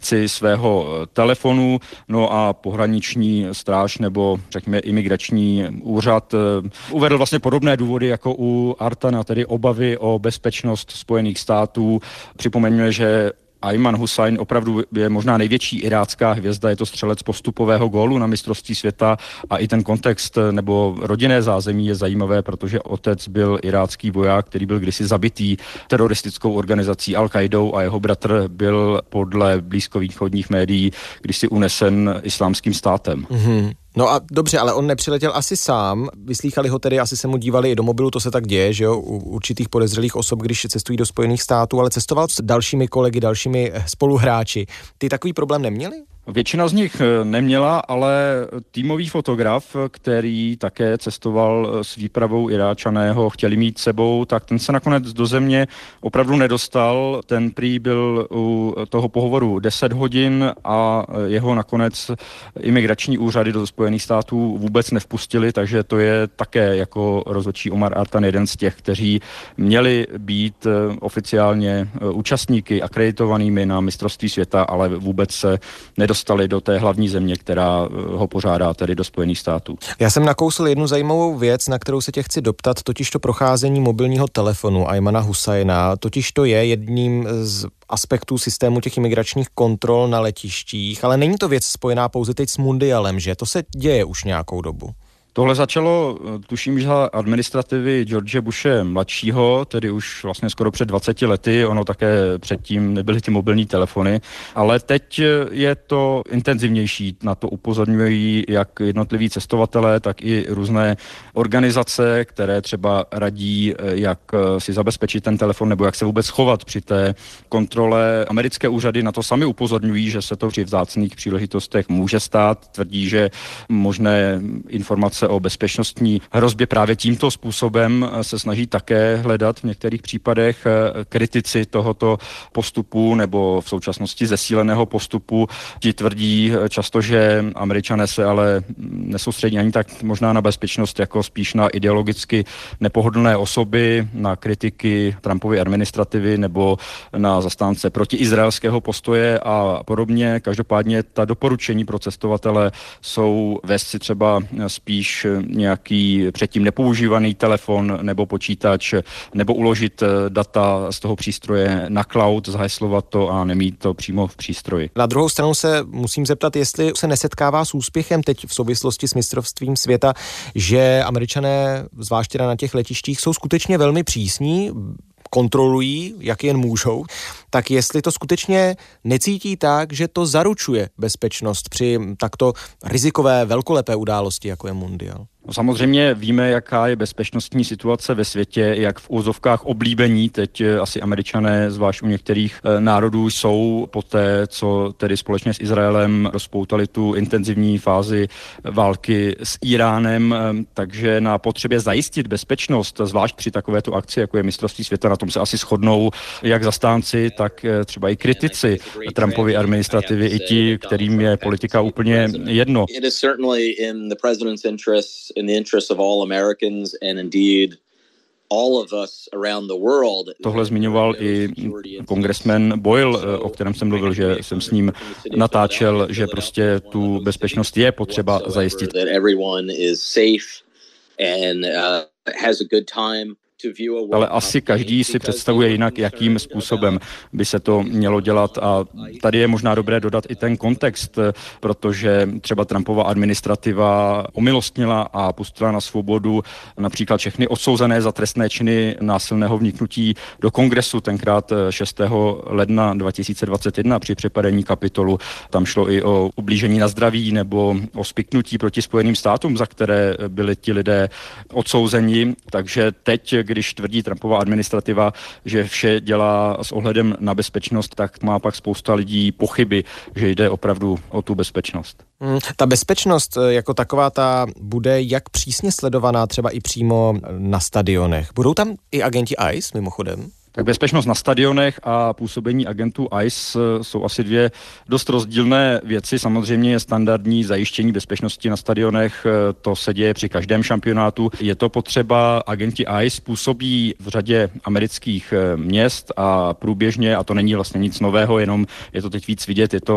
funkci svého telefonu, no a pohraniční stráž nebo řekněme imigrační úřad uvedl vlastně podobné důvody jako u Artana, tedy obavy o bezpečnost Spojených států. Připomeňme, že Ajman Husajn opravdu je možná největší irácká hvězda, je to střelec postupového gólu na mistrovství světa a i ten kontext nebo rodinné zázemí je zajímavé, protože otec byl irácký voják, který byl kdysi zabitý teroristickou organizací Al-Qaidou a jeho bratr byl podle blízkovýchodních médií kdysi unesen islámským státem. Mm-hmm. No a dobře, ale on nepřiletěl asi sám, vyslýchali ho tedy, asi se mu dívali i do mobilu, to se tak děje, že jo, u určitých podezřelých osob, když cestují do Spojených států, ale cestoval s dalšími kolegy, dalšími spoluhráči. Ty takový problém neměli? Většina z nich neměla, ale týmový fotograf, který také cestoval s výpravou Iráčaného, chtěli mít sebou, tak ten se nakonec do země opravdu nedostal. Ten prý byl u toho pohovoru 10 hodin a jeho nakonec imigrační úřady do Spojených států vůbec nevpustili, takže to je také jako rozhodčí Omar Artan jeden z těch, kteří měli být oficiálně účastníky akreditovanými na mistrovství světa, ale vůbec se nedostali do té hlavní země, která ho pořádá, tedy do Spojených států. Já jsem nakousl jednu zajímavou věc, na kterou se tě chci doptat, totiž to procházení mobilního telefonu Ajmana Husajna, totiž to je jedním z aspektů systému těch imigračních kontrol na letištích, ale není to věc spojená pouze teď s mundialem, že? To se děje už nějakou dobu. Tohle začalo, tuším, že za administrativy George Bushe mladšího, tedy už vlastně skoro před 20 lety, ono také předtím nebyly ty mobilní telefony, ale teď je to intenzivnější, na to upozorňují jak jednotliví cestovatelé, tak i různé organizace, které třeba radí, jak si zabezpečit ten telefon nebo jak se vůbec chovat při té kontrole. Americké úřady na to sami upozorňují, že se to při vzácných příležitostech může stát, tvrdí, že možné informace o bezpečnostní hrozbě právě tímto způsobem se snaží také hledat v některých případech. Kritici tohoto postupu nebo v současnosti zesíleného postupu ti tvrdí často, že Američané se ale nesoustředí ani tak možná na bezpečnost, jako spíš na ideologicky nepohodlné osoby, na kritiky Trumpovy administrativy nebo na zastánce protiizraelského postoje a podobně. Každopádně ta doporučení pro cestovatele jsou vést si třeba spíš nějaký předtím nepoužívaný telefon nebo počítač, nebo uložit data z toho přístroje na cloud, zaheslovat to a nemít to přímo v přístroji. Na druhou stranu se musím zeptat, jestli se nesetkává s úspěchem teď v souvislosti s mistrovstvím světa, že Američané, zvláště na těch letištích, jsou skutečně velmi přísní, kontrolují, jak jen můžou, tak jestli to skutečně necítí tak, že to zaručuje bezpečnost při takto rizikové, velkolepé události, jako je mundial. No samozřejmě víme, jaká je bezpečnostní situace ve světě, jak v úzovkách oblíbení, teď asi Američané, zvlášť u některých národů, jsou poté, co tedy společně s Izraelem rozpoutali tu intenzivní fázi války s Iránem, takže na potřebě zajistit bezpečnost, zvlášť při takovéto akci, jako je mistrovství světa, na tom se asi shodnou jak zastánci, tak třeba i kritici Trumpovy administrativy, i ti, kterým je politika úplně jedno. In the interest of all Americans and indeed all of us around the world. Tohle zmiňoval i kongresmen Boyle, o kterém jsem mluvil, že jsem s ním natáčel, že prostě tu bezpečnost je potřeba zajistit. That everyone is safe and has a good time. Ale asi každý si představuje jinak, jakým způsobem by se to mělo dělat a tady je možná dobré dodat i ten kontext, protože třeba Trumpova administrativa omilostnila a pustila na svobodu například všechny odsouzené za trestné činy násilného vniknutí do kongresu tenkrát 6. ledna 2021 při přepadení Kapitolu. Tam šlo i o ublížení na zdraví nebo o spiknutí proti Spojeným státům, za které byli ti lidé odsouzeni, takže teď, když tvrdí Trumpova administrativa, že vše dělá s ohledem na bezpečnost, tak má pak spousta lidí pochyby, že jde opravdu o tu bezpečnost. Ta bezpečnost jako taková ta bude jak přísně sledovaná třeba i přímo na stadionech. Budou tam i agenti ICE mimochodem? Tak bezpečnost na stadionech a působení agentů ICE jsou asi dvě dost rozdílné věci. Samozřejmě je standardní zajištění bezpečnosti na stadionech, to se děje při každém šampionátu. Je to potřeba, agenti ICE působí v řadě amerických měst a průběžně, a to není vlastně nic nového, jenom je to teď víc vidět, je to